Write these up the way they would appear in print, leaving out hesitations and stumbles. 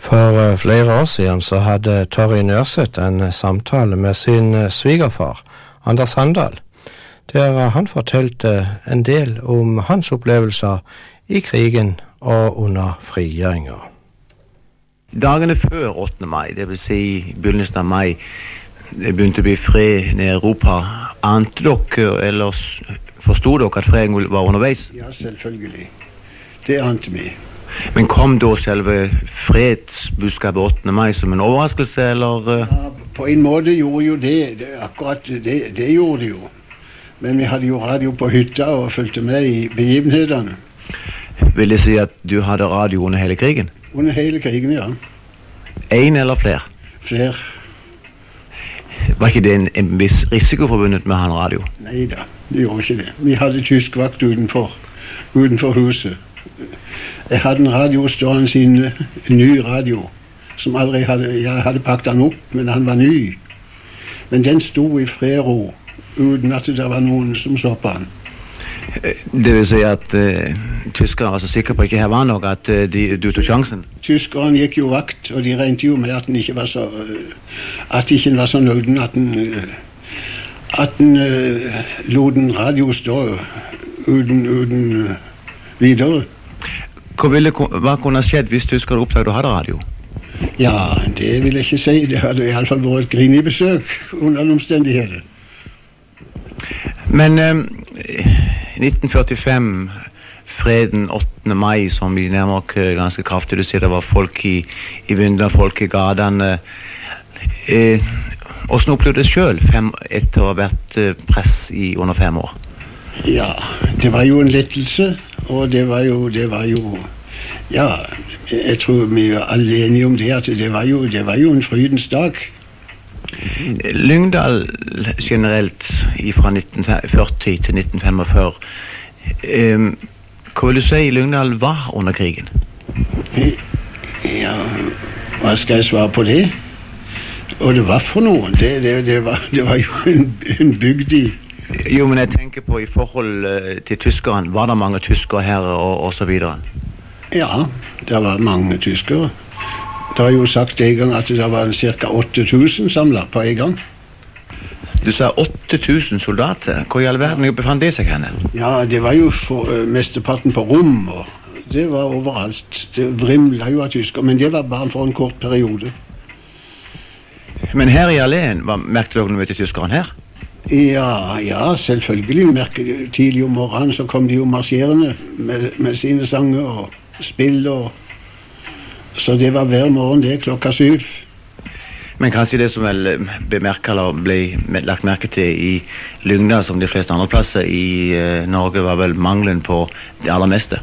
For flere år siden så hadde Torry Nørseth en samtale med sin svigerfar, Anders Handal, der han fortalte en del om hans opplevelser i krigen og under frigjøringa. Dagene før 8. mai, det vil si begynnelsen av mai, det begynte å bli fred nede i Europa. Ante dere, eller forstod dere at freden var underveis? Ja, selvfølgelig. Det ante vi. Men kom da selve fredsbudskapet 8. mai som en overraskelse, eller? Ja, på en måte gjorde jo det. Akkurat det gjorde det jo. Men vi hadde jo radio på hytta og fulgte med i begivenhetene. Vil det si at du hadde radio under hele krigen? Under hele krigen, ja. En eller flere? Flere. Var ikke det en viss risiko forbundet med han radio? Neida, det gjorde ikke det. Vi hadde tyskvakt utenfor huset. Jeg hadde en radio stående inne, en ny radio, som aldri jeg hadde pakket den opp, men han var ny. Men den sto i fred og ro, uten at det var noen som så på han. Det vil si at tyskere var så sikre på ikke her var noe, at du tog sjansen? Tyskeren gikk jo vakt, og de regnet jo med at den ikke var så, at ikke var så nøyden, at den lot en radio stå uten videre. Hva kunne ha skjedd hvis tyskere hadde oppdaget du hadde radio? Ja, det vil jeg ikke si. Det hadde i alle fall vært et grinig besøk under omstendigheter. Men 1945, freden 8. mai, som vi nærmer oss ganske kraftig, du sier det var folk i vinduene, folk i gatene. Hvordan opplevde du det selv etter å ha vært press i under 5 år? Ja, det var jo en lettelse, og det var jo, ja, jeg tror vi er alle enige om det, at det var jo en frydens dag. Lyngdal generelt fra 1940 til 1945, hva vil du si Lyngdal var under krigen? Ja, hva skal jeg svare på det? Og det var for noen, det var jo en bygd i. Jo, men jeg tenker på i forhold til tyskerne, var det mange tyskere her og så videre? Ja, det var mange tyskere. Det har jo sagt en gang at det var ca. 8000 samlet på en gang. Du sa 8000 soldater. Hvor i all verden befant det seg henne? Ja, det var jo mesteparten på rom, og det var overalt. Det vrimlet jo av tyskere, men det var bare for en kort periode. Men her i Alén, merkte dere noe til tyskerne her? Ja, selvfølgelig. Tidlig om morgenen så kom de jo marsjerende med sine sanger og spill og så det var hver morgen det, 7:00. Men kanskje det som vel bemerket eller ble lagt merke til i Lyngdal som de fleste andre plasser i Norge var vel mangelen på det aller meste?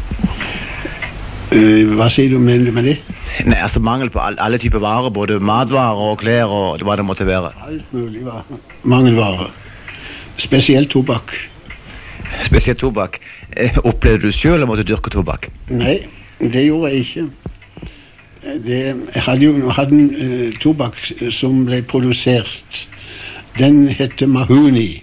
Hva sier du med det? Nei, altså mangel på alle typer varer, både matvarer og klær og hva det måtte være. Alt mulig var mangelvarer. Spesielt tobakk. Spesielt tobakk. Opplevde du selv å måtte dyrke tobakk? Nei, det gjorde jeg ikke. Jeg hadde en tobakk som ble produsert. Den hette Mahuni.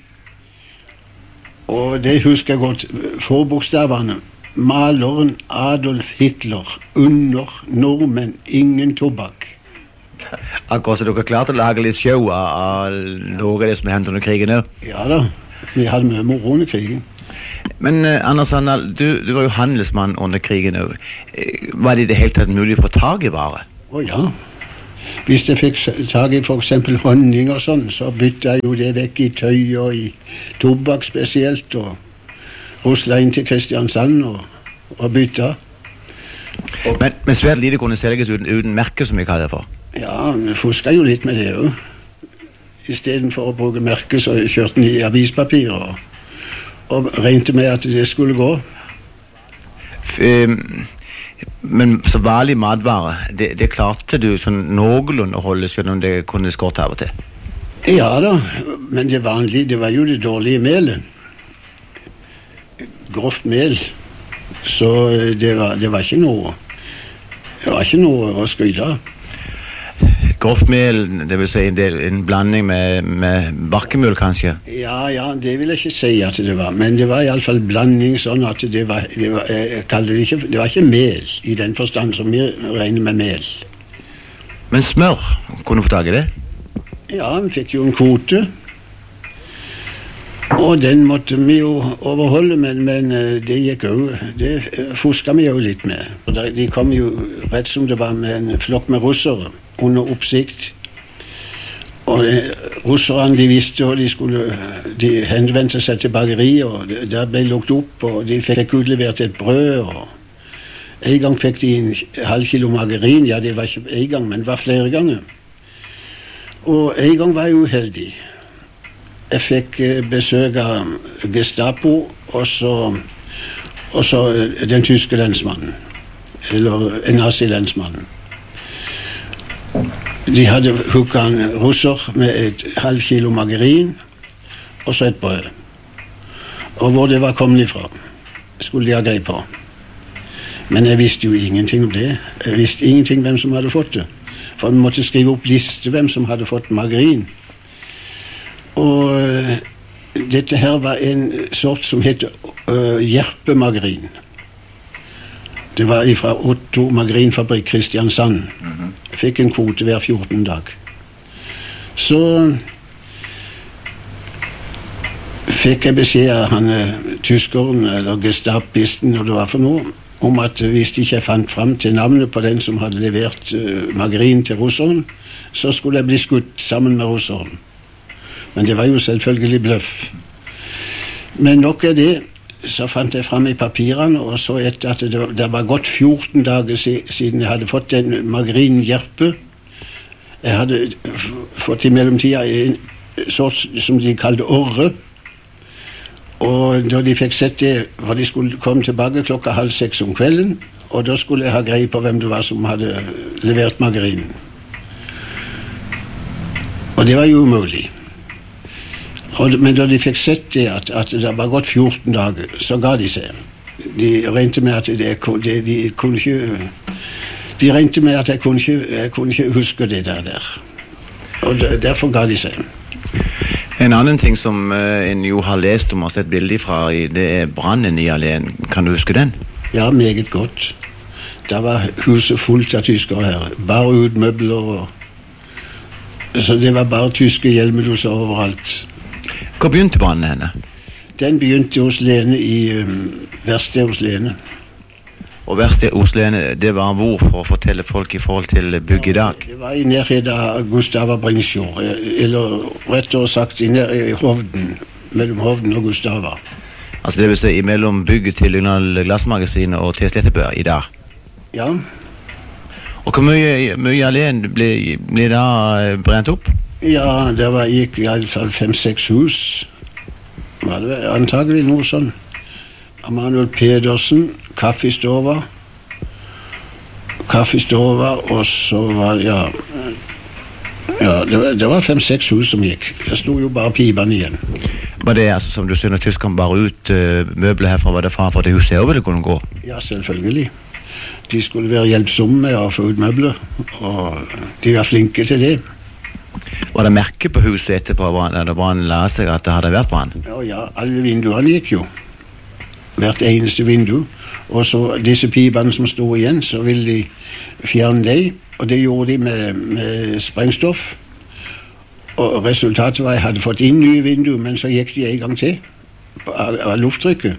Og det husker jeg godt. Forbokstavene. Maleren Adolf Hitler. Under nordmenn ingen tobakk. Akkurat så dere klarte å lage litt show av noe av det som hendte under krigen nå? Ja da. Vi hadde mye moro under krigen. Men Anders Handal, du var jo handelsmann under krigen òg. Var det i det hele tatt mulig å få tag i varer? Ja. Hvis jeg fikk tag i for eksempel honning og sånn, så bytta jeg jo det vekk i tøy og i tobakk spesielt, og rusla inn til Kristiansand og bytta. Men svært lite kunne selges uten merke, som vi kaller det for? Ja, vi fuska jo litt med det òg. Istedenfor å bruke merke, så kjørte den i avispapir og regnet med at det skulle gå. Men så vanlig matvare, det klarte du sånn noenlunde å holde, selv om det kunne skårt av og til? Ja da, men det vanlige, det var jo det dårlige melet. Grovt mel. Så det var ikke noe å skryte av. grovt mel, det vil si en blanding med barkemul kanskje? Ja, det vil jeg ikke si at det var, men det var i alle fall blanding sånn at det var ikke mel i den forstand som vi regner med mel. Men smør, kunne du få tag i det? Ja, vi fikk jo en kvote, og den måtte vi jo overholde, men det gikk jo, det fusket vi jo litt med. De kom jo rett som det var med en flokk med russere under oppsikt. Og russerne, de visste jo, de henvendte seg til bakeriet, og der ble lukket opp, og de fikk utlevert et brød, og en gang fikk de en halv kilo margarin. Ja, det var ikke en gang, men det var flere ganger. Og en gang var jeg uheldig. Jeg fikk besøk av Gestapo, og så den tyske lensmannen, eller nazi-lensmannen. De hadde hooket en russer med et halv kilo margarin, og så et brød. Og hvor det var kommet ifra, skulle de ha grei på. Men jeg visste jo ingenting om det. Jeg visste ingenting hvem som hadde fått det. For vi måtte skrive opp liste hvem som hadde fått margarin. Og dette her var en sort som heter Jerpe-margarin. Det var fra Otto Margarinfabrikk Kristiansand. Jeg fikk en kvote hver 14 dag. Så fikk jeg beskjed av han tyskeren, eller gestapisten, når det var for noe, om at hvis de ikke fant frem til navnet på den som hadde levert margarin til russeren, så skulle jeg bli skutt sammen med russeren. Men det var jo selvfølgelig bløff. Men nok er det, så fant jeg frem i papirene, og så etter at det var gått 14 dager siden jeg hadde fått den margarinen Jerpe. Jeg hadde fått i mellomtida en sort som de kalte orre. Og da de fikk sett det, for de skulle komme tilbake 5:30 om kvelden, og da skulle jeg ha greie på hvem det var som hadde levert margarinen. Og det var jo umulig. Men da de fikk sett det, at det var gått 14 dager, så ga de seg. De regnet med at de kunne ikke... De regnet med at jeg kunne ikke huske det der. Og derfor ga de seg. En annen ting som en jo har lest om og sett bilder fra, det er brannen i Alén. Kan du huske den? Ja, meget godt. Da var huset fullt av tyskere her. Bare ut møbler. Så det var bare tyske hjelmedoser overalt. Hvor begynte brannen henne? Den begynte hos Lene i verkstedet hos Lene. Og verkstedet hos Lene, det var hvor for å fortelle folk i forhold til bygg i dag? Det var i nærheten av Gustava Bringsjord, eller rettere sagt i Hovden, mellom Hovden og Gustava. Altså det vil si mellom bygget til Lyngdal Glassmagasinet og til Slettebø i dag? Ja. Og hvor mye Alén ble da brent opp? Ja, det gikk i alle fall 5-6 hus. Var det antagelig noe sånn. Emanuel Pedersen, kaffestova, og så var det var 5-6 hus som gikk. Det sto jo bare pibene igjen. Var det altså som du sier når tyskerne bare ut møbler herfra, var det far for det huset over det kunne gå? Ja, selvfølgelig. De skulle være hjelpsomme med å få ut møbler, og de var flinke til det. Var det merke på huset etterpå da brannen la seg at det hadde vært brann? Ja, alle vinduene gikk jo. Hvert eneste vindu. Og så disse pipene som stod igjen, så ville de fjerne dem, og det gjorde de med sprengstoff. Og resultatet var at jeg hadde fått inn nye vindu, men så gikk de en gang til av lufttrykket.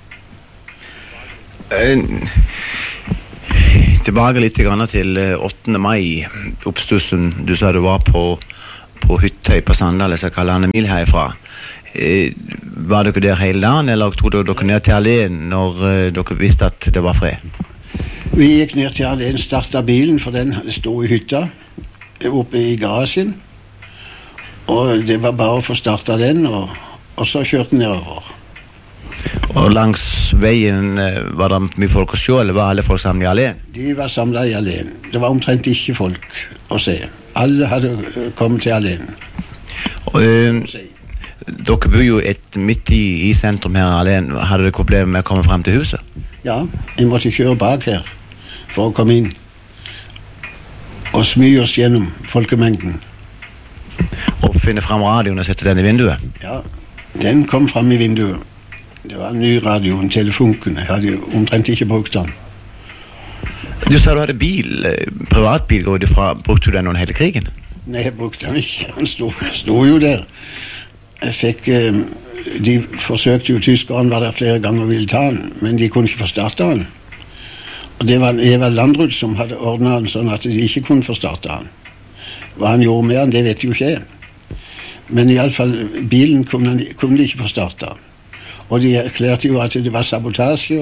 Tilbake litt til 8. mai, oppstussen. Du sa du var på Hyttøy på Sandal, jeg skal kalle han en mil herifra. Var dere der hele dagen, eller tog dere ned til Alén når dere visste at det var fred? Vi gikk ned til Alén, startet bilen, for den stod i hytta, oppe i garasjen. Og det var bare å få startet den, og så kjørte den nedover. Og langs veien var det mye folk å se, eller var alle folk samlet i Alén? De var samlet i Alén. Det var omtrent ikke folk å se. Alle hadde kommet til Alén. Og dere bor jo midt i sentrum her i Alén. Hadde dere problemer med å komme frem til huset? Ja, jeg måtte kjøre bak her for å komme inn. og smyge oss gjennom folkemengden. Og finne frem radioen og sette den i vinduet? Ja, den kom frem i vinduet. Det var en ny radio, en Telefunken. Jeg hadde jo omtrent ikke brukt den. Du sa du hadde bil, privatbil, går du fra. Brukte du den under hele krigen? Nei, jeg brukte den ikke. Han stod jo der. Jeg fikk... De forsøkte jo, tyskerne var der flere ganger og ville ta den, men de kunne ikke få startet den. Og det var Eva Landrut som hadde ordnet den sånn at de ikke kunne få startet den. Hva han gjorde med den, det vet jo ikke jeg. Men i alle fall, bilen kunne de ikke få startet. Og de erklærte jo at det var sabotasje,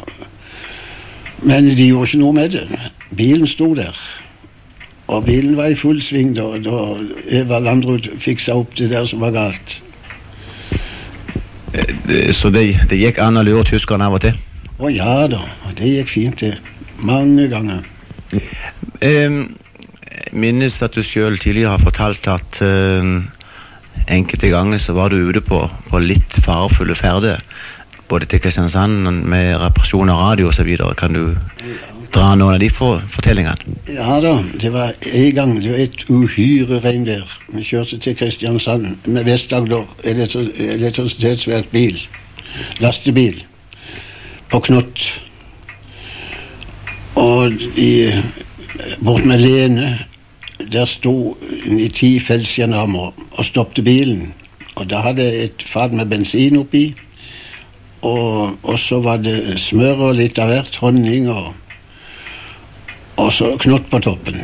men de gjorde ikke noe med det. Bilen stod der. Og bilen var i full sving da Eva Landrut fiksa opp det der som var galt. Så det gikk an å lure tyskerne av og til? Å ja da, det gikk fint det. Mange ganger. Minnes at du selv tidligere har fortalt at enkelte ganger så var du ute på litt farefulle ferder, både til Kristiansand med reparasjon av radio og så videre. Kan du dra noen av de fortellingene? Ja da, det var en gang, det var et uhyre regn der. Vi kjørte til Kristiansand med Vest-Agder elektrisitetsverk bil, lastebil, på Knott. Og bort med Lene, der stod 10 feltsgendarmer og stoppte bilen. Og da hadde jeg et fat med bensin oppi, og så var det smør og litt av hvert, honning og så Knott på toppen.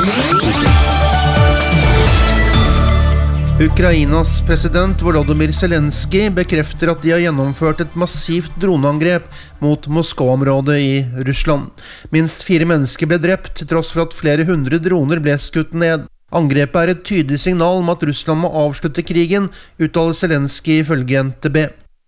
Ukrainas president Volodymyr Zelensky bekrefter at de har gjennomført et massivt droneangrep mot Moskva-området i Russland. Minst 4 mennesker ble drept, til tross for at flere hundre droner ble skutt ned. Angrepet er et tydelig signal om at Russland må avslutte krigen, uttaler Zelensky ifølge NTB.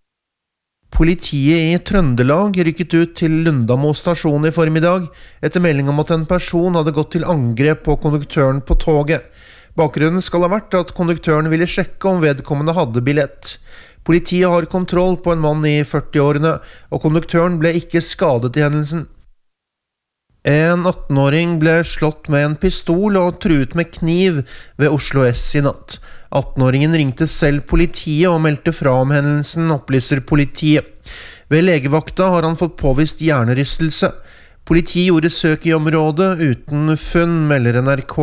Politiet i Trøndelag rykket ut til Lundamo stasjon i formiddag etter melding om at en person hadde gått til angrep på konduktøren på toget. Bakgrunnen skal ha vært at konduktøren ville sjekke om vedkommende hadde billett. Politiet har kontroll på en mann i 40-årene, og konduktøren ble ikke skadet i hendelsen. En 18-åring ble slått med en pistol og truet med kniv ved Oslo S i natt. 18-åringen ringte selv politiet og meldte fra om hendelsen, opplyser politiet. Ved legevakta har han fått påvist hjernerystelse. Politiet gjorde søk i området uten funn, melder NRK.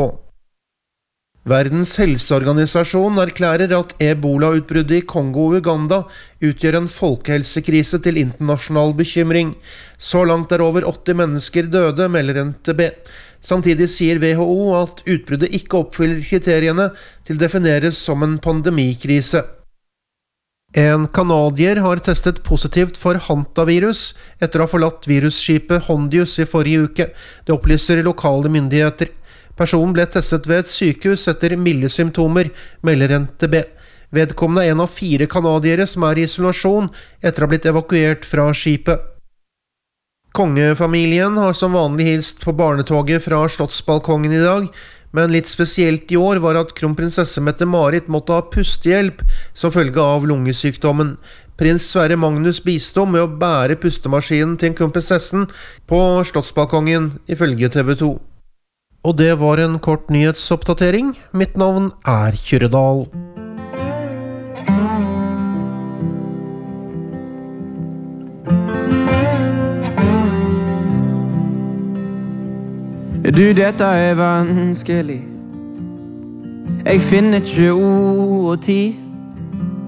Verdens helseorganisasjon erklærer at ebola-utbruddet i Kongo og Uganda utgjør en folkehelsekrise til internasjonal bekymring. Så langt er over 80 mennesker døde, melder NTB. Samtidig sier WHO at utbruddet ikke oppfyller kriteriene til defineres som en pandemikrise. En kanadier har testet positivt for hantavirus etter å ha forlatt virusskipet Hondius i forrige uke. Det opplyser lokale myndigheter. Personen ble testet ved et sykehus etter milde symptomer, melder NTB. Vedkommende er en av 4 kanadiere som er i isolasjon etter å ha blitt evakuert fra skipet. Kongefamilien har som vanlig hilst på barnetoget fra slottsbalkongen i dag, men litt spesielt i år var at kronprinsesse Mette-Marit måtte ha pustehjelp som følge av lungesykdommen. Prins Sverre Magnus bistod med å bære pustemaskinen til kronprinsessen på slottsbalkongen, ifølge TV 2. Og det var en kort nyhetsoppdatering. Mitt navn er Kyrredal. Du, dette er vanskelig. Jeg finner ikke ord og tid.